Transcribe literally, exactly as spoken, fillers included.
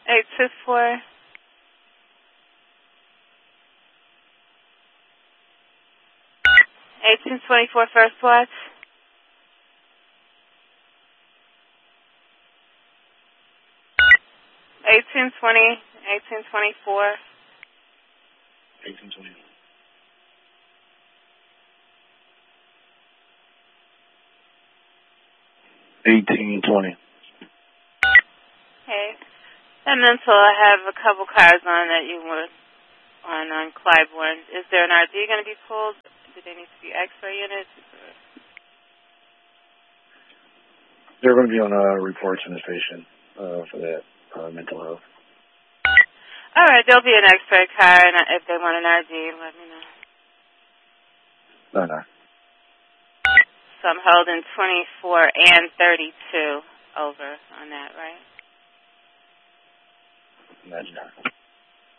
eight two four. eighteen twenty-four First Watch. eighteen twenty, eighteen twenty-four. eighteen twenty. eighteen twenty. Okay. And then so I have a couple cars on that you were on on Clybourne. Is there an R D going to be pulled? Do they need to be X-ray units? They're going to be on uh, reports in the station uh, for that uh, mental health. All right, there'll be an X-ray car, and if they want an R D, let me know. No, no. So I'm holding twenty-four and thirty-two over on that, right? Imagine that.